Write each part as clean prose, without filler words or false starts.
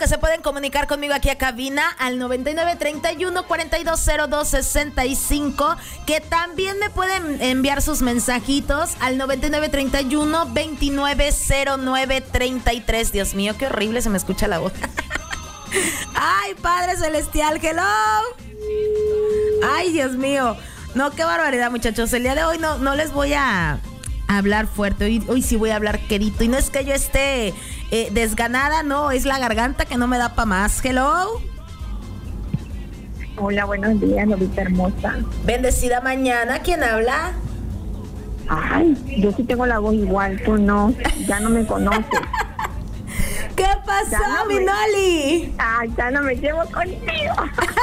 que se pueden comunicar conmigo aquí a cabina al 9931-420265, que también me pueden enviar sus mensajitos al 9931-290933. Dios mío, qué horrible se me escucha la voz. Ay, Padre Celestial, hello. Ay, Dios mío. No, qué barbaridad, muchachos. El día de hoy no les voy a hablar fuerte. Hoy sí voy a hablar quedito. Y no es que yo esté desganada, no. Es la garganta que no me da para más. Hello. Hola, buenos días, Lolita hermosa. Bendecida mañana. ¿Quién habla? Ay, yo sí tengo la voz igual. Tú no. Ya no me conoces. ¿Qué pasó, mi Noli? Ay, ya no me llevo contigo.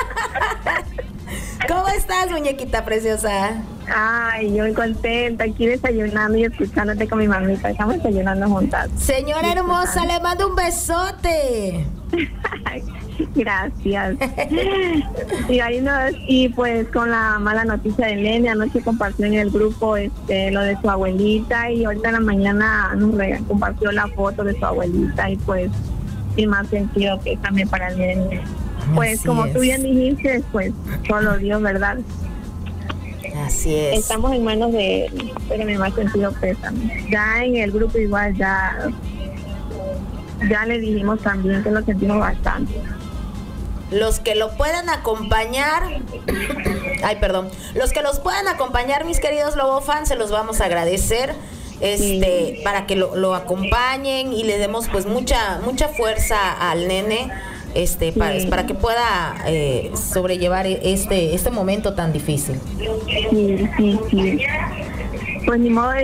¿Cómo estás, muñequita preciosa? Ay, yo muy contenta, aquí desayunando y escuchándote con mi mamita. Estamos desayunando juntas. Señora hermosa, le mando un besote. Gracias. Y pues con la mala noticia de Nene, anoche compartió en el grupo lo de su abuelita, y ahorita en la mañana compartió la foto de su abuelita, y pues sin más sentido que también para el Nene. Pues así como tú bien dijiste, pues solo Dios, ¿verdad? Así es. Estamos en manos de él, pero en más sentido pésame. Ya en el grupo igual ya le dijimos también que lo sentimos bastante. Los que lo puedan acompañar, los que los puedan acompañar, mis queridos Lobo fans, se los vamos a agradecer, sí, para que lo acompañen y le demos pues mucha fuerza al nene, sí, para que pueda sobrellevar este momento tan difícil. Sí. Pues ni modo de